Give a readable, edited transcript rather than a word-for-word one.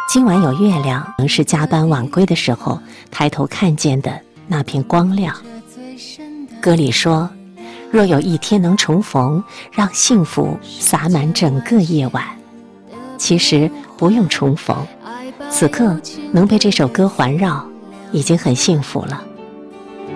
今晚有月亮，是加班晚归的时候抬头看见的那片光亮。歌里说，若有一天能重逢，让幸福洒满整个夜晚。其实不用重逢，此刻能被这首歌环绕，已经很幸福了。